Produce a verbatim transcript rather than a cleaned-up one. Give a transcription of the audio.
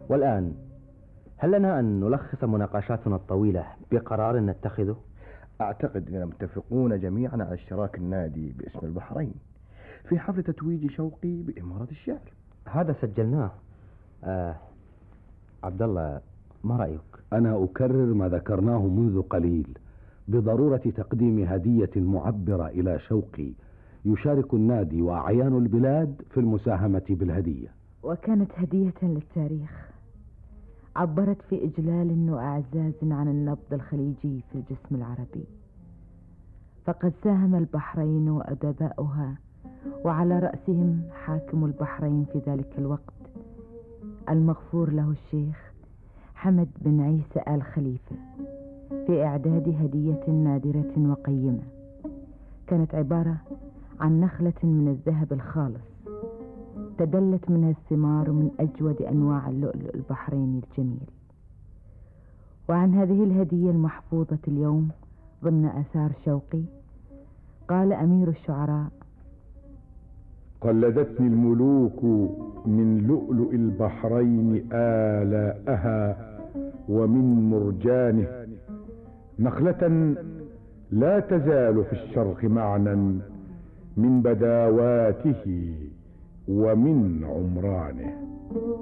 والآن هل لنا أن نلخص مناقشاتنا الطويلة بقرار نتخذه؟ أعتقد أننا متفقون جميعا على اشتراك النادي باسم البحرين في حفل تتويج شوقي بإمارة الشعر. هذا سجلناه. آه عبد الله، ما رأيك؟ أنا أكرر ما ذكرناه منذ قليل بضرورة تقديم هدية معبرة إلى شوقي يشارك النادي وأعيان البلاد في المساهمة بالهدية. وكانت هدية للتاريخ عبرت في إجلال وأعزاز عن النبض الخليجي في الجسم العربي، فقد ساهم البحرين وأدباؤها وعلى رأسهم حاكم البحرين في ذلك الوقت المغفور له الشيخ حمد بن عيسى آل خليفة في إعداد هدية نادرة وقيمة، كانت عبارة عن نخلة من الذهب الخالص تدلت منها الثمار من أجود أنواع اللؤلؤ البحريني الجميل. وعن هذه الهدية المحفوظة اليوم ضمن آثار شوقي قال أمير الشعراء: قلدتني الملوك من لؤلؤ البحرين آلاءها ومن مرجانه، نخلة لا تزال في الشرق معنى من بداواته ومن عمرانه.